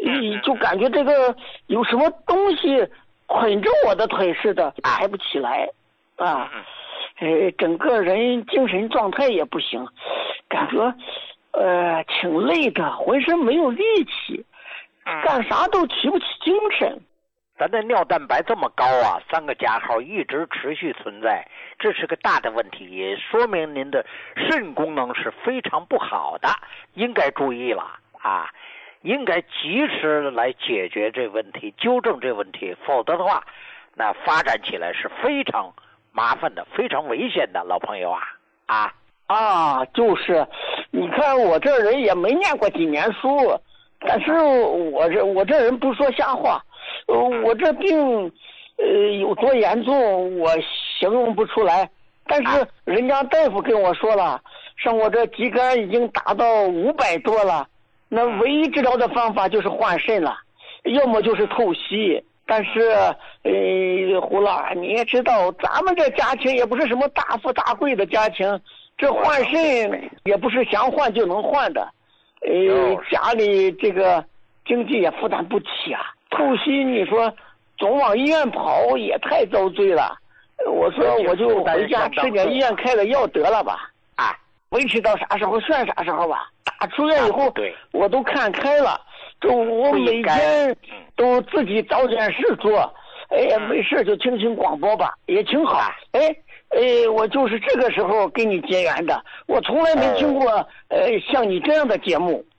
就感觉这个有什么东西捆着我的腿似的，抬不起来啊。整个人精神状态也不行，感觉挺累的，浑身没有力气，干啥都提不起精神。 咱的尿蛋白这么高啊，3个加号一直持续存在，这是个大的问题，也说明您的肾功能是非常不好的，应该注意了啊，应该及时来解决这问题，纠正这问题，否则的话，那发展起来是非常麻烦的，非常危险的，老朋友啊。 就是，你看我这人也没念过几年书，但是我这人不说瞎话。我这病有多严重我形容不出来，但是人家大夫跟我说了，像我这肌酐已经达到500多了，那唯一治疗的方法就是换肾了，要么就是透析。但是胡老你也知道，咱们这家庭也不是什么大富大贵的家庭，这换肾也不是想换就能换的，家里这个经济也负担不起啊。透析你说总往医院跑也太遭罪了，我说我就回家吃点医院开的药得了吧，维持到啥时候算啥时候吧。打出院以后我都看开了，我每天都自己找点事做，没事就听听广播吧，也挺好。我就是这个时候跟你结缘的，我从来没听过像你这样的节目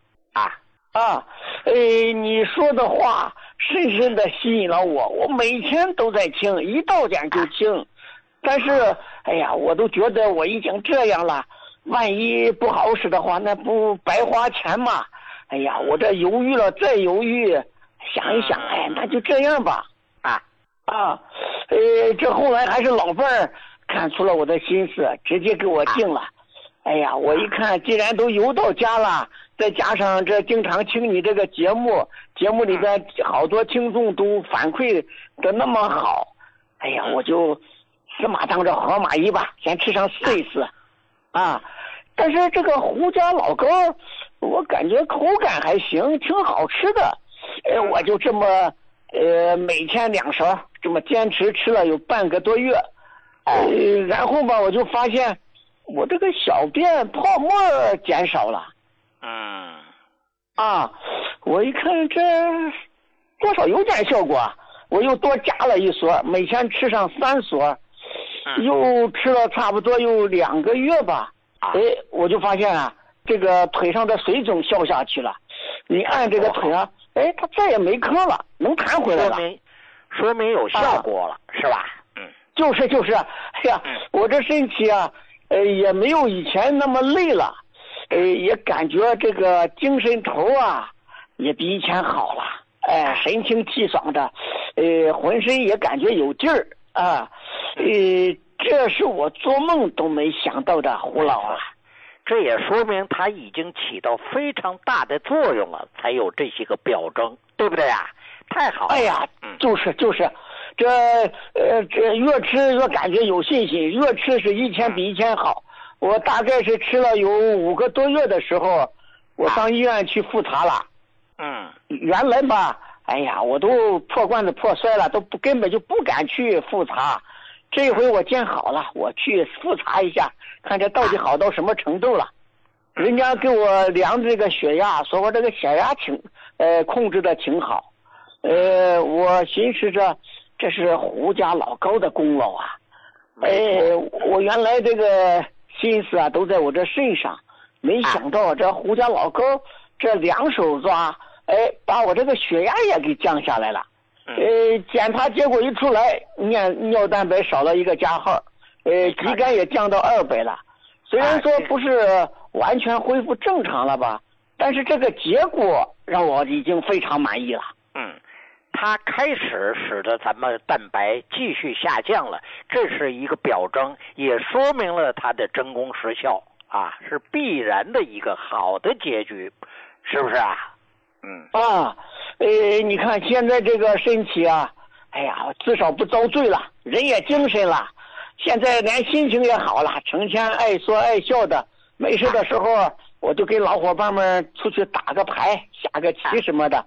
你说的话深深的吸引了我每天都在听，一到点就听。但是我都觉得我已经这样了，万一不好使的话那不白花钱吗？我这犹豫了再犹豫，想一想那就这样吧。这后来还是老伴儿看出了我的心思，直接给我定了。我一看既然都邮到家了，再加上这经常听你这个节目里边好多听众都反馈的那么好，我就死马当着活马医吧，先吃上试一试但是这个胡家老膏我感觉口感还行，挺好吃的。我就这么每天2勺这么坚持吃了有半个多月。然后吧我就发现我这个小便泡沫减少了。我一看这多少有点效果，我又多加了1勺，每天吃上3勺，又吃了差不多有2个月吧。我就发现这个腿上的水肿消下去了，你按这个腿上它再也没坑了，能弹回来了， 说明有效果了，是吧？ 就是，我这身体也没有以前那么累了，也感觉这个精神头也比以前好了，神清气爽的，浑身也感觉有劲儿这是我做梦都没想到的，胡老这也说明它已经起到非常大的作用了，才有这些个表征，对不对太好了。 就是这越吃越感觉有信心，越吃是一天比一天好。我大概是吃了有5个多月的时候，我上医院去复查了。原来吧我都破罐子破摔了，根本就不敢去复查。这回我见好了，我去复查一下，看这到底好到什么程度了。人家给我量这个血压，说我这个血压控制的挺好。我寻思着这是胡家老高的功劳我原来这个心思都在我这身上，没想到这胡家老高这2手抓把我这个血压也给降下来了。检查结果一出来，尿蛋白少了1个加号，肌酐也降到200了。虽然说不是完全恢复正常了吧，但是这个结果让我已经非常满意了。 它开始使得咱们蛋白继续下降了，这是一个表征，也说明了它的真功实效是必然的一个好的结局，是不是你看现在这个身体至少不遭罪了，人也精神了，现在连心情也好了，成天爱说爱笑的，没事的时候我就跟老伙伴们出去打个牌下个棋什么的。